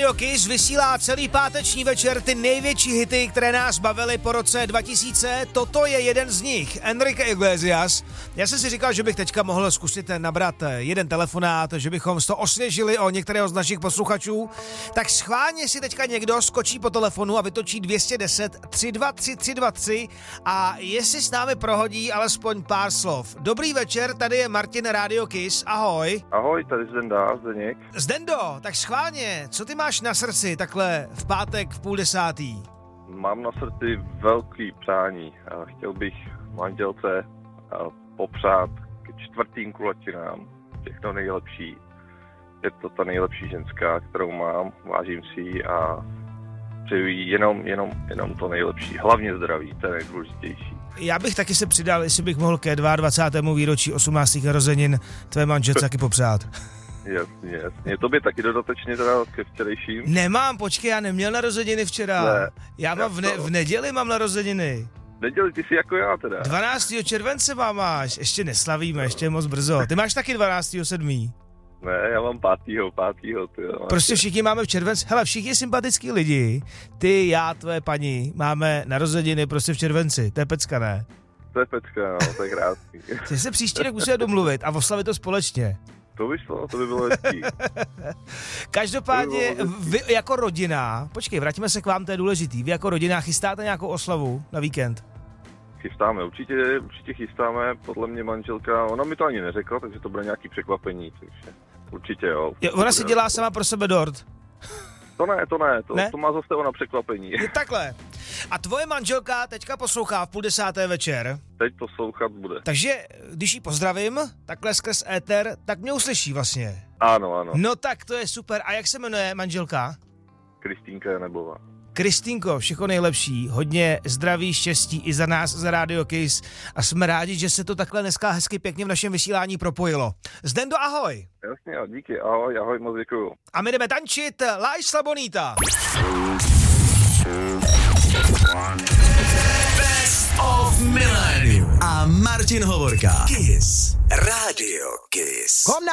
Radio Kiss vysílá celý páteční večer ty největší hity, které nás bavily po roce 2000. Toto je jeden z nich, Enrique Iglesias. Já jsem si říkal, že bych teďka mohl zkusit nabrat jeden telefonát, že bychom to osvěžili o některého z našich posluchačů. Tak schválně si teďka někdo skočí po telefonu a vytočí 210 323 323 a jestli s námi prohodí alespoň pár slov. Dobrý večer, tady je Martin Radio Kiss, ahoj. Ahoj, tady Zdeněk. Zdendo, tak schválně, co ty máš na srdci takhle v pátek v 9:30? Mám na srdci velký přání. Chtěl bych manželce popřát k 4. kulatínám všechno nejlepší. Je to ta nejlepší ženská, kterou mám, vážím si ji a přeju jí jenom to nejlepší. Hlavně zdraví, to je nejdůležitější. Já bych taky se přidal, jestli bych mohl ke 22. výročí 18. narozenin tvé manželce taky popřát. Jasně. Tobě taky dodatečně teda ke včerejším? Nemám, počkej, já neměl narozeniny včera. Ne. Já mám v neděli mám narozeniny. Neděli, ty jsi jako já teda. 12. července máš, ještě neslavíme, ještě je moc brzo. Ty máš taky 12.7. Ne, já mám 5. Prostě všichni máme v červenci. Hele, všichni sympatický lidi, ty, já, tvoje paní, máme narozeniny prostě v červenci. To je pecka, ne? To je pecka, no, to je krásný. Ty se příští rok musíme domluvit a oslavit to společně. To by bylo hezký. Každopádně, vy jako rodina, počkej, vrátíme se k vám, to je důležitý. Vy jako rodina chystáte nějakou oslavu na víkend? Chystáme, určitě chystáme, podle mě manželka, ona mi to ani neřekla, takže to bude nějaký překvapení, takže určitě jo. Ona si dělá sama pro sebe dort. To ne? To má zase ona překvapení. Je takhle. A tvoje manželka teďka poslouchá v 9:30 večer. Teď poslouchat bude. Takže, když ji pozdravím, takhle skrz éter, tak mě uslyší vlastně. Ano. No tak to je super. A jak se jmenuje manželka? Kristýnka Janebová. Kristýnko, všechno nejlepší, hodně zdraví, štěstí i za nás, za Radio Kiss a jsme rádi, že se to takhle dneska hezky pěkně v našem vysílání propojilo. Zdendo, ahoj! Jasně, díky, ahoj, moc děkuju. A my jdeme tančit La Isla Bonita. Best of Millennium a Martin Hovorka. Kiss. Radio Kiss.